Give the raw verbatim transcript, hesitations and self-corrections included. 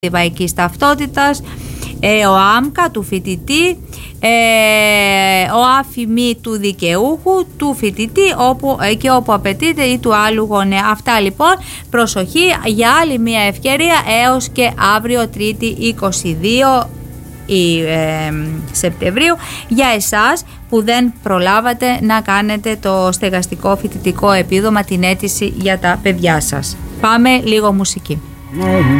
Ευρωπαϊκής ταυτότητας, ε, ο άμκα του φοιτητή, ε, ο άφημη του δικαιούχου, του φοιτητή όπου, ε, και όπου απαιτείται ή του άλλου γονέα. Αυτά λοιπόν, προσοχή για άλλη μια ευκαιρία έως και αύριο Τρίτη είκοσι δύο ε, Σεπτεμβρίου για εσάς που δεν προλάβατε να κάνετε το στεγαστικό φοιτητικό επίδομα, την αίτηση για τα παιδιά σας. Πάμε λίγο μουσική.